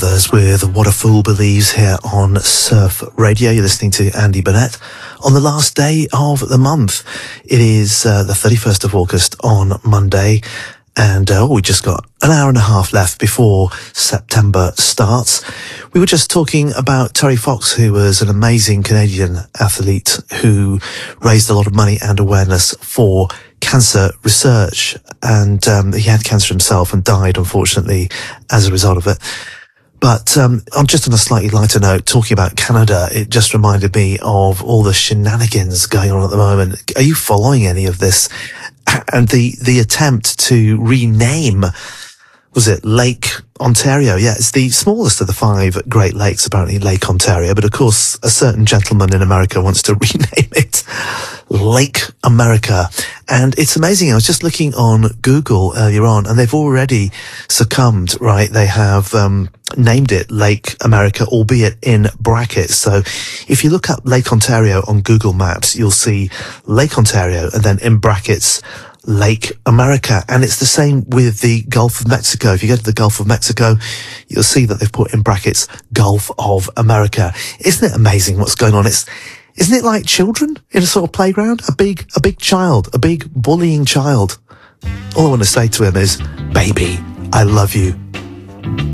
Brothers with What a Fool Believes here on Surf Radio. You're listening to Andy Burnett on the last day of the month. It is the 31st of August on Monday, and we just got an hour and a half left before September starts. We were just talking about Terry Fox, who was an amazing Canadian athlete who raised a lot of money and awareness for cancer research, and he had cancer himself and died, unfortunately, as a result of it. But just on a slightly lighter note, talking about Canada, it just reminded me of all the shenanigans going on at the moment. Are you following any of this? And the attempt to rename, was it Lake Ontario? Yeah, it's the smallest of the 5 Great Lakes, apparently, Lake Ontario. But of course, a certain gentleman in America wants to rename it Lake America. And it's amazing. I was just looking on Google earlier on, and they've already succumbed, right? They have named it Lake America, albeit in brackets. So if you look up Lake Ontario on Google Maps, you'll see Lake Ontario and then in brackets Lake America. And it's the same with the Gulf of Mexico. If you go to the Gulf of Mexico, you'll see that they've put in brackets Gulf of America. Isn't it amazing what's going on? Isn't it like children in a sort of playground? A big child, a big bullying child. All I want to say to him is, baby, I love you.